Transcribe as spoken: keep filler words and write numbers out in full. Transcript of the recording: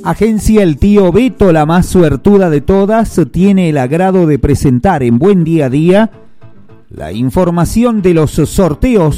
Agencia El Tío Beto, la más suertuda de todas, tiene el agrado de presentar en Buen Día a Día la información de los sorteos